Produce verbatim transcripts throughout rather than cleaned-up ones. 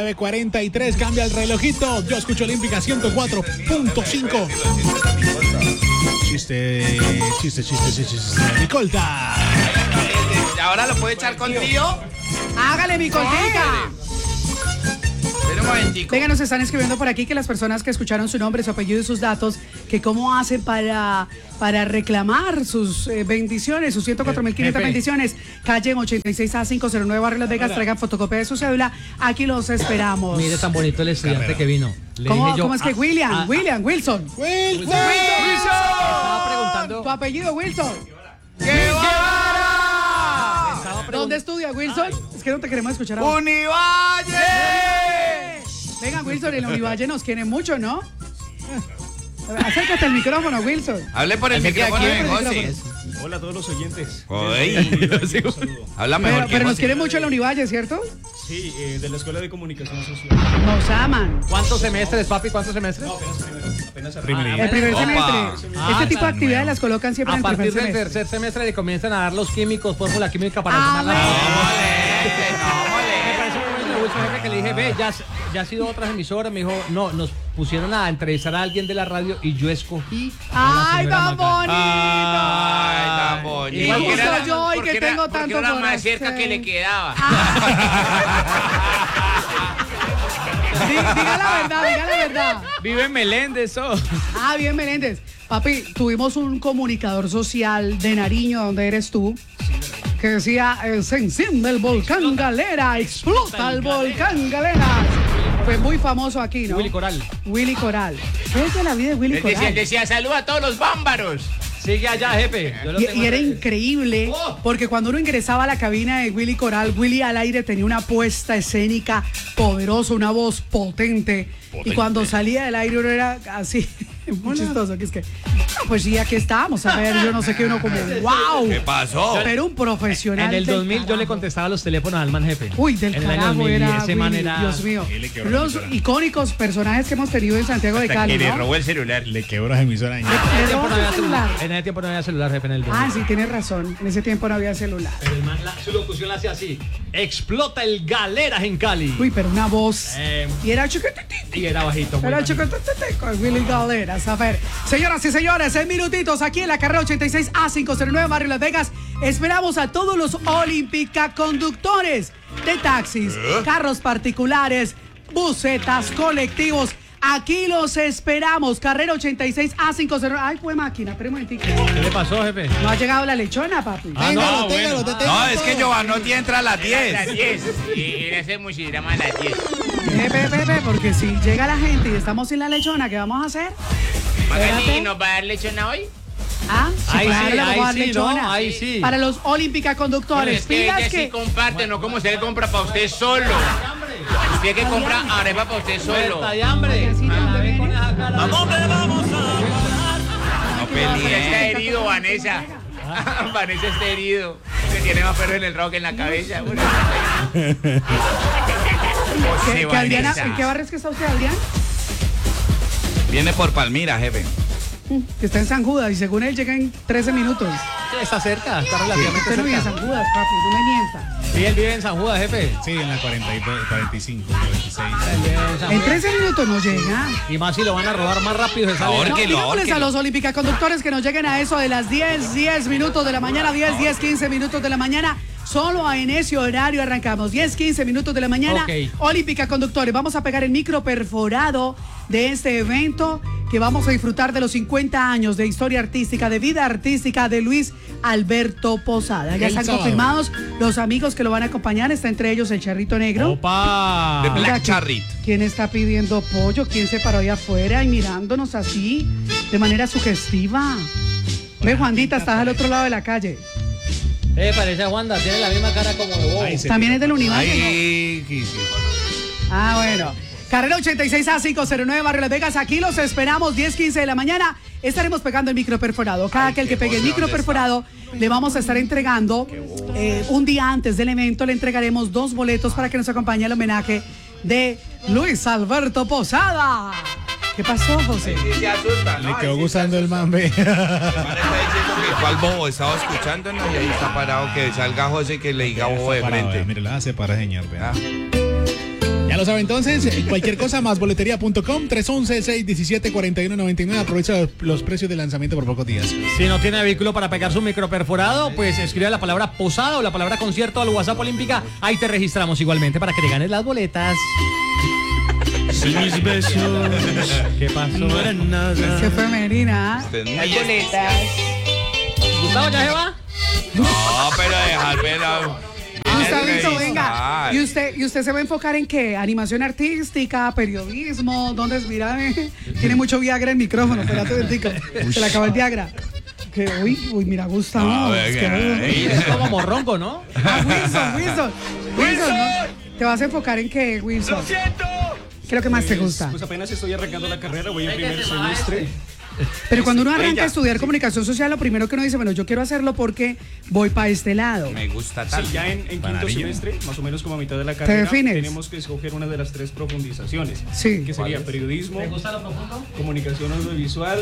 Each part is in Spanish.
nueve cuarenta y tres, cambia el relojito. Yo escucho Olímpica ciento cuatro punto cinco. Chiste, chiste, chiste, chiste, chiste. Mi colta. Ahora lo puede echar con tío. Hágale, mi coltica. Espera un momentico. Venga, nos están escribiendo por aquí que las personas que escucharon su nombre, su apellido y sus datos, que cómo hacen para, para reclamar sus eh, bendiciones, sus ciento cuatro mil quinientas Jefe. bendiciones. Calle ochenta y seis A quinientos nueve, Barrio Las Vegas. Traigan fotocopia de su cédula. Aquí los esperamos. Mire tan bonito el estudiante Carrera. que vino. Le ¿Cómo, dije yo, ¿Cómo es que ah, William? ah, William, Wilson. Wilson. Estaba preguntando. Tu apellido, Wilson. ¡Qué vara! Estaba pregun- ¿Dónde estudia, Wilson? Es que no te queremos escuchar ahora. ¡Univalle! Venga, Wilson, en la Univalle nos quieren mucho, ¿no? Acércate al micrófono, Wilson. Hable por el Así que micrófono aquí- de José. Hola a todos los oyentes. Joder. Un saludo. Habla mejor Pero, que pero nos José. quieren mucho en la Univalle, ¿cierto? Sí, eh, de la Escuela de Comunicación Social. Nos aman. ¿Cuántos semestres, papi? ¿Cuántos semestres? No, apenas primero, apenas arranca. Primerito. El primer Opa. semestre. Ah, Este tipo de tan actividades nuevo. las colocan siempre A en el partir primer del semestre. tercer semestre le comienzan a dar los químicos, fórmula química para Ah, tomar la... bueno. No, Me pareció muy bonito de Wilson Jefe que le dije, ve, ya, has- ya ha sido otras emisoras. Me dijo, no, nos pusieron a entrevistar a alguien de la radio y yo escogí a la ¡Ay, señora tan Magali. bonito! Ay, tan bonito. Y justo Porque era- yo, y porque que era- tengo porque tanto era por más cerca hacer. que le quedaba. Di- Diga la verdad, diga la verdad. Vive en Meléndez, oh. Ah, bien, Meléndez. Papi, tuvimos un comunicador social de Nariño, donde eres tú, que decía, eh, se enciende el volcán Galera, explota el volcán Galera. Fue muy famoso aquí, ¿no? Willy Coral. Willy Coral. ¿Qué es de la vida de Willy Él decía, él Coral? decía, saluda a todos los bámbaros. Sigue allá, jefe. Yo lo Y, tengo y era en redes. increíble, Oh. porque cuando uno ingresaba a la cabina de Willy Coral, Willy al aire tenía una puesta escénica poderosa, una voz potente. Y cuando salía del aire uno era así, muy chistoso, que es que, "Ah, pues sí, aquí estábamos, a ver, yo no sé qué, uno como, wow. ¿Qué pasó? Pero un profesional En el del dos mil yo le carajo. contestaba los teléfonos al man jefe. Uy, del En el año carajo dos mil, y era ese man Willy, era... Dios mío. Y le quebró Los la emisora. icónicos personajes que hemos tenido en Santiago de Cali, Que le ¿no? robó el celular. Le quebró esa emisora. Le En ese tiempo robó no su había celular. celular. En ese tiempo no había celular, jefe, en el dos mil. Ah, sí, tienes razón. En ese tiempo no había celular. Pero el man, la, su locución la hacía así. Explota el Galeras en Cali. Uy, pero una voz. Eh, Y era chiquititito. y era bajito. muy Era bajito. chiquititito con Willy Galeras. A ver, señoras y señores, en minutitos aquí en la carrera ochenta y seis A quinientos nueve, Barrio Las Vegas. Esperamos a todos los Olímpica conductores de taxis, carros particulares, busetas, colectivos. Aquí los esperamos. Carrera ochenta y seis A quinientos nueve. Ay, fue máquina, pero un momentico. ¿Qué le pasó, jefe? No ha llegado la lechona, papi. Ah, no, bueno. No, es que Giovanotti entra a las diez. A las diez. Y en ese muchirama a las diez. Ve, ve, ve, ve, porque si llega la gente y estamos sin la lechona, ¿qué vamos a hacer? Magali, Espérate. ¿nos va a dar lechona hoy? Ah, Ahí claro, sí, le vamos a dar ahí sí, lechona. ¿no? Ahí sí. Para los Olímpica conductores. Es que Pilas ella que. sí comparte, no como usted compra para usted solo. Usted que compra arepa para usted solo. Muerta de hambre. Así A donde ver, viene. con esa cara. No pelee. Está herido, Vanessa. Vanessa está herido. Se tiene más perro en el rock en la cabeza. Bueno, ¿Qué, José que Adriana, Vanessa. ¿En qué barrio es que está usted, Adrián? Viene por Palmira, jefe. Que está en San Judas y según él llega en trece minutos. Está cerca, está relativamente Usted no vive en cerca. San Judas, papi, no me mienta. Sí, él vive en San Judas, jefe. Sí, en la cuarenta y dos, cuarenta y cinco, cuarenta y seis. Él vive en San En Judas. trece minutos no llega. Y más si lo van a robar más rápido se sale. Ahora No, que lo digámosles ahorquen. a los Olímpica conductores que nos lleguen a eso de las diez, diez minutos de la mañana, diez, diez, quince minutos de la mañana. Solo en ese horario arrancamos. diez, quince minutos de la mañana. Ok. Olímpica conductores. Vamos a pegar el micro perforado de este evento que vamos a disfrutar de los cincuenta años de historia artística, de vida artística de Luis Alberto Posada. Ya El están sábado. confirmados los amigos que lo van a acompañar. Está entre ellos el Charrito Negro. ¡Opa! De Black Oiga, ¿qui- Charrit. ¿Quién está pidiendo pollo? ¿Quién se paró ahí afuera y mirándonos así, de manera sugestiva? Ve, Juandita, estás al otro lado de la calle. Eh, parece a Wanda, tiene la misma cara como de bobo. Ahí se También tiró. es del Univalle, ¿no? Ahí, sí, sí. Ah, bueno. Carrera ochenta y seis A quinientos nueve, Barrio Las Vegas. Aquí los esperamos, diez, quince de la mañana. Estaremos pegando el micro perforado. Cada aquel que pegue el micro perforado, le vamos a estar entregando, eh, un día antes del evento, le entregaremos dos boletos para que nos acompañe al homenaje de Luis Alberto Posada. ¿Qué pasó, José? Sí, se asusta, ¿no? Le quedó Ahí sí gustando se el man, ve. asusta. El man está diciendo que cuál bobo estaba escuchándonos y ahí está parado que salga José y que le diga bobo de Parado, frente. vea, mire, la hace para señor, vea. Ah. Ya lo lo sabe entonces, eh, cualquier cosa más boletería punto com, tres once, seis diecisiete, cuarenta y uno noventa y nueve. Aprovecha los, los precios de lanzamiento por pocos días. Si no tiene vehículo para pegar su microperforado, pues escribe la palabra posada o la palabra concierto al WhatsApp Olímpica. Ahí te registramos igualmente para que te ganes las boletas. Si mis besos ¿Qué pasó? no eran nada. Qué femenina. Hay boletas. ¿Gustavo ya se va? No, pero dejar ver a... Gustavito, venga. ¿Y usted, ¿Y usted se va a enfocar en qué? ¿Animación artística? ¿Periodismo? ¿Dónde es? Mira, eh, tiene mucho Viagra en el micrófono. Espérate un momentico. Se le acabó el Viagra. Que, uy, uy, mira, Gustavo. No, es venga, que- Es como morrongo, ¿no? Ah, Wilson, Wilson. Wilson, ¿no? ¿Te vas a enfocar en qué, Wilson? ¡Lo siento! ¿Qué es lo que más te Pues, gusta? pues apenas estoy arrancando la carrera, voy en primer semestre. Pero cuando uno arranca Ella. a estudiar comunicación social, lo primero que uno dice, bueno, yo quiero hacerlo porque voy para este lado. Me gusta Sí, tanto. ya en, en quinto Panarilla. semestre, más o menos como a mitad de la carrera, defines? tenemos que escoger una de las tres profundizaciones. Sí. Que sería periodismo, comunicación audiovisual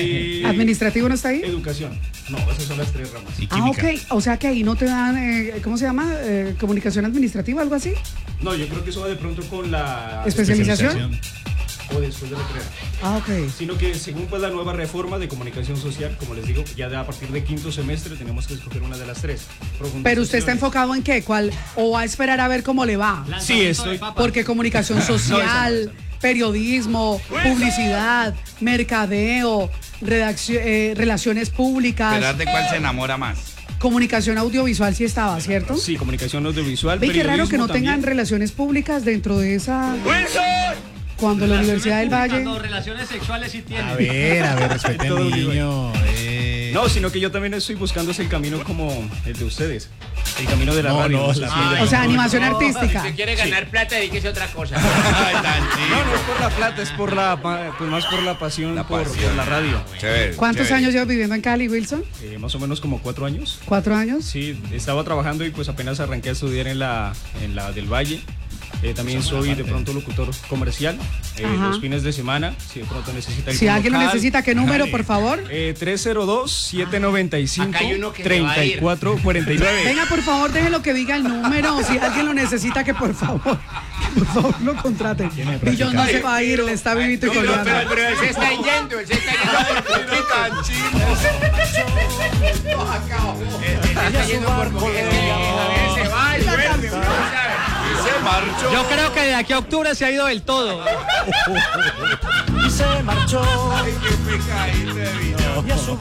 y ¿Administrativo no está ahí? educación. No, esas son las tres ramas. Y Ah, química. ok. O sea que ahí no te dan, eh, ¿cómo se llama? Eh, comunicación administrativa, algo así. No, yo creo que eso va de pronto con la... Especialización. O después de la carrera. Ah, ok. Sino que según pues la nueva reforma de comunicación social, como les digo, ya de a partir de quinto semestre tenemos que escoger una de las tres. Pero usted está enfocado en qué, ¿cuál? ¿O va a esperar a ver cómo le va? Sí, estoy... Porque comunicación social, periodismo, publicidad, mercadeo, redacción, eh, relaciones públicas, Esperar de cuál se enamora más. comunicación audiovisual sí estaba, ¿cierto? Sí, comunicación audiovisual, Ve qué raro que no periodismo tengan también. relaciones públicas dentro de esa... ¡Wilson! Cuando la Universidad del Valle... Cuando relaciones sexuales sí tiene. A ver, a ver, respete Todo al bien. niño. eh. No, sino que yo también estoy buscando ese camino como el de ustedes. El camino de la No, radio. no, sé la- si de- O sea, animación Si artística. usted quiere ganar plata, dedíquese a otra cosa. Ay, tan No, chido. no es por la plata, es por la, pa- pues más por la pasión, La por, pasión. por la radio. Chévere, ¿Cuántos chévere. años llevas viviendo en Cali, Wilson? Eh, más o menos como cuatro años. ¿Cuatro años? Sí, estaba trabajando y pues apenas arranqué a estudiar en la, en la del Valle. Eh, también soy de pronto locutor comercial eh, Ajá. los fines de semana, si de pronto necesita Si alguien lo local. necesita, ¿qué número, por favor? Eh, tres cero dos, siete nueve cinco, Acá hay uno que se va a tres ir. cuatro cuatro nueve. Venga, por favor, déjenlo que diga el número. Si alguien lo necesita, que por favor, que por favor lo contraten. Billón no se va a ir, le está vivito y No, pero, coleando. pero, pero él se está yendo, él se está yendo por poquito. Él se está yendo por poquito. A ver, se va y vuelve, uno no sabe. Se marchó. Yo creo que de aquí a octubre se ha ido del todo. Y se marchó. Ay, qué pecadito de vino. Y a su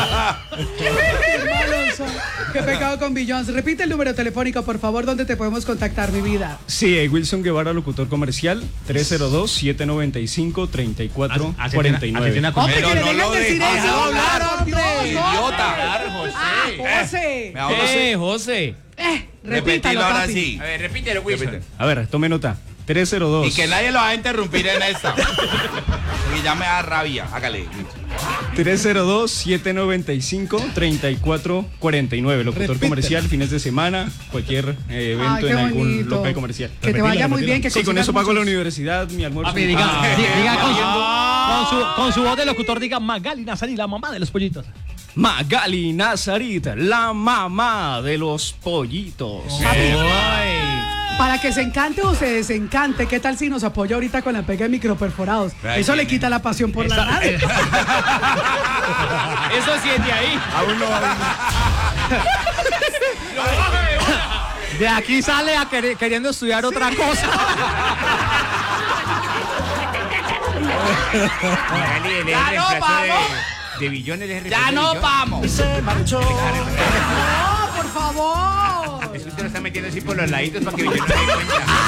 Alonso, qué pecado con Billions. Repite el número telefónico, por favor, donde te podemos contactar, mi vida. Sí, eh, Wilson Guevara, locutor comercial, tres cero dos, siete nueve cinco, tres cuatro Así cuatro tiene- así nueve. tiene Hombre, Pero que le no dejen lo decir dejas eso. hablar, por hombre, Dios, idiota. hombre. Ah, José. Me hablas. Eh, José. Eh, repítalo, Repetilo ahora papi. sí. A ver, repítelo, Wilson. Repite. A ver, tome nota. tres cero dos. Y que nadie lo va a interrumpir en esta. Porque ya me da rabia. Hágale. tres cero dos, siete nueve cinco, tres cuatro cuatro nueve. Locutor Repítelo. comercial, fines de semana, cualquier eh, evento Ay, qué en algún bonito. local comercial. Que te vaya muy bien, que Sí, con consigas eso pago la muchos- universidad, mi almuerzo. Papi, diga, Ah, di- diga con, su, con, su, con su voz de locutor, diga Magali Nazarí, la mamá de los pollitos. Magali Nazarit, la mamá de los pollitos. Para que se encante o se desencante, ¿qué tal si nos apoya ahorita con la pega de microperforados? Ahí Eso le tiene. quita la pasión por la radio. Eso sí es de ahí. Aún no. De aquí sale a querer- queriendo estudiar otra cosa. Magali, él es Ya el no reemplazo de, vamos. de Billones. es el Ya reemplazo de no Billones. vamos. Y se marchó. ¡No, por favor! Es que usted lo está metiendo así por los laditos para que Billones no se dé cuenta.